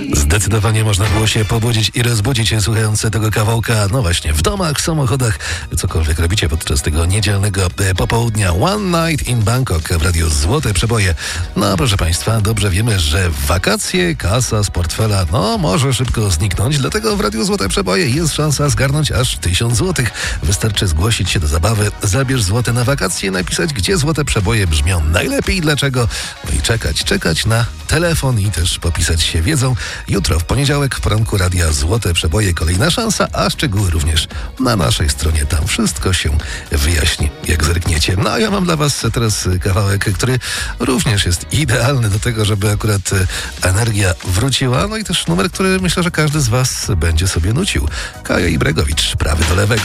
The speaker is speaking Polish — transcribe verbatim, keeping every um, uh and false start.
Zdecydowanie można było się pobudzić i rozbudzić słuchając tego kawałka, no właśnie, w domach, w samochodach, cokolwiek robicie podczas tego niedzielnego popołudnia. One Night in Bangkok w radiu Złote Przeboje. No proszę Państwa, dobrze wiemy, że w wakacje kasa z portfela, no może szybko zniknąć, dlatego w radiu Złote Przeboje jest szansa zgarnąć aż tysiąc złotych. Wystarczy zgłosić się do zabawy, zabierz złote na wakacje, napisać, gdzie Złote Przeboje brzmią najlepiej i dlaczego, no i czekać, czekać na telefon i też popisać się wiedzą. Jutro w poniedziałek w poranku radia Złote Przeboje kolejna szansa, a szczegóły również na naszej stronie. Tam wszystko się wyjaśni, jak zerkniecie. No a ja mam dla Was teraz kawałek, który również jest idealny do tego, żeby akurat energia wróciła. No i też numer, który myślę, że każdy z Was będzie sobie nucił. Kaja Ibregowicz, prawy do lewego.